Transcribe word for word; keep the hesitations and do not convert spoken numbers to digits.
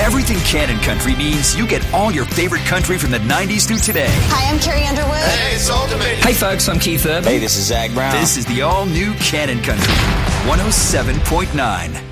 Everything Canon Country means you get all your favorite country from the nineties through today. Hi, I'm Carrie Underwood. Hey, it's Ultimate. Hey, folks, I'm Keith Urban. Hey, this is Zach Brown. This is the all-new Canon Country, one oh seven point nine.